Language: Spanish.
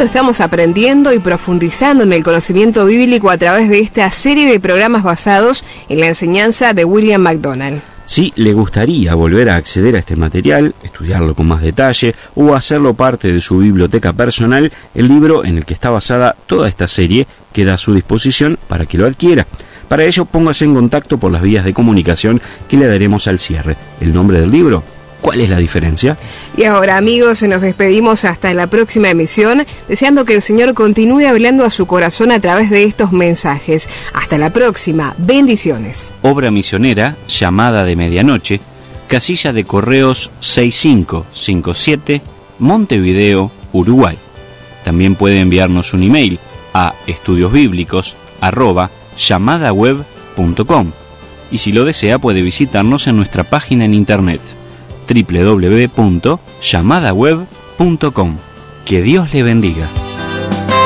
tanto estamos aprendiendo y profundizando en el conocimiento bíblico a través de esta serie de programas basados en la enseñanza de William MacDonald. Si le gustaría volver a acceder a este material, estudiarlo con más detalle o hacerlo parte de su biblioteca personal, el libro en el que está basada toda esta serie queda a su disposición para que lo adquiera. Para ello, póngase en contacto por las vías de comunicación que le daremos al cierre. ¿El nombre del libro? ¿Cuál es la diferencia? Y ahora, amigos, nos despedimos hasta la próxima emisión, deseando que el Señor continúe hablando a su corazón a través de estos mensajes. Hasta la próxima. Bendiciones. Obra misionera, Llamada de Medianoche, casilla de correos 6557, Montevideo, Uruguay. También puede enviarnos un email a estudiosbiblicos@llamadaweb.com, y si lo desea puede visitarnos en nuestra página en internet www.llamadaweb.com. Que Dios le bendiga.